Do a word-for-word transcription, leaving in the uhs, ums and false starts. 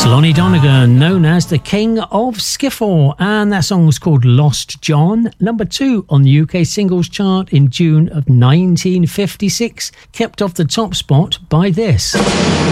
Lonnie Donegan, known as the King of Skiffle, and that song was called Lost John, number two on the U K singles chart in June of nineteen fifty-six, kept off the top spot by this.